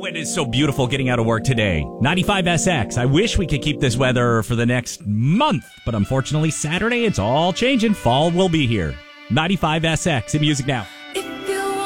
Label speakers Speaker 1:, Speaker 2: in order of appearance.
Speaker 1: it is so beautiful getting out of work today. 95SX. I wish we could keep this weather for the next month, but unfortunately Saturday it's all changing. Fall will be here. 95SX in music now.